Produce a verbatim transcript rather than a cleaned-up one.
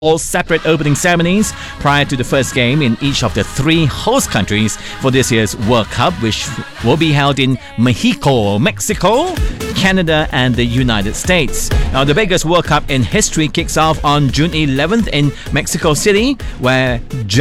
all separate opening ceremonies prior to the first game in each of the three host countries for this year's World Cup, which will be held in Mexico, Mexico, Canada, and the United States. Now, the biggest World Cup in history kicks off on June eleventh in Mexico City, where